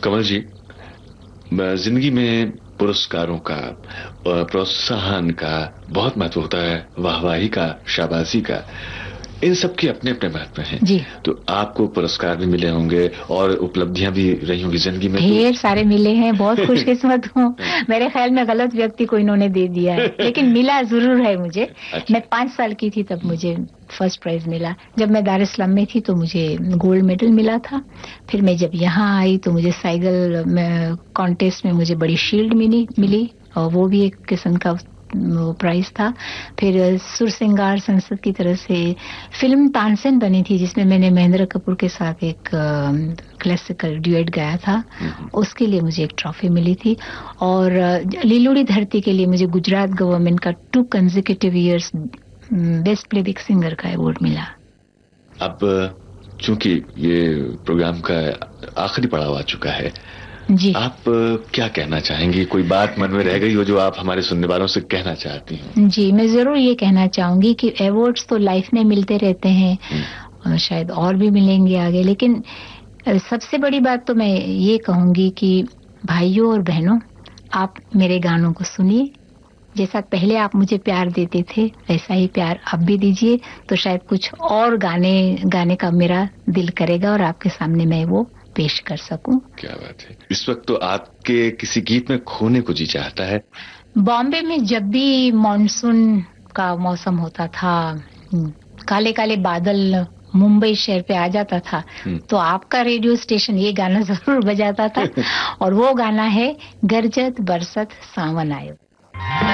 कमल जी, जिंदगी में पुरस्कारों का, प्रोत्साहन का बहुत महत्व होता है, वाहवाही का, शाबाशी का, इन सब के अपने अपने महत्व हैं जी। तो आपको पुरस्कार भी मिले होंगे और उपलब्धियां भी रही होंगी जिंदगी में। ढेर सारे मिले हैं, बहुत खुशकिस्मत हूँ। मेरे ख्याल में गलत व्यक्ति को इन्होंने दे दिया है, लेकिन मिला जरूर है मुझे। अच्छा। मैं 5 साल की थी तब मुझे फर्स्ट प्राइज मिला। जब मैं दार इस्लाम में थी तो मुझे गोल्ड मेडल मिला था। फिर मैं जब यहाँ आई तो मुझे साइकिल कॉन्टेस्ट में मुझे बड़ी शील्ड मिली और वो भी एक किस्म का वो प्राइज था। फिर सुर सिंगार संसद की तरफ से फिल्म तानसेन बनी थी जिसमें मैंने महेंद्र कपूर के साथ एक क्लासिकल ड्यूएट गाया था, उसके लिए मुझे एक ट्रॉफी मिली थी। और लीलोड़ी धरती के लिए मुझे गुजरात गवर्नमेंट का 2 consecutive years best playback singer का अवार्ड मिला। अब चूंकि ये प्रोग्राम का आखिरी पड़ाव आ चुका है जी, आप क्या कहना चाहेंगी? कोई बात मन में रह गई हो जो आप हमारे सुनने वालों से कहना चाहती हैं? जी, मैं जरूर ये कहना चाहूंगी कि अवार्ड्स तो लाइफ में मिलते रहते हैं, शायद और भी मिलेंगे आगे, लेकिन सबसे बड़ी बात तो मैं ये कहूंगी कि भाइयों और बहनों, आप मेरे गानों को सुनिए। जैसा पहले आप मुझे प्यार देते थे वैसा ही प्यार अब भी दीजिए, तो शायद कुछ और गाने का मेरा दिल करेगा और आपके सामने मैं वो पेश कर सकूं। क्या बात है। इस वक्त तो आपके किसी गीत में खोने को जी चाहता है। बॉम्बे में जब भी मॉनसून का मौसम होता था, काले काले बादल मुंबई शहर पे आ जाता था, तो आपका रेडियो स्टेशन ये गाना जरूर बजाता था और वो गाना है गरजत बरसत सावन आयो।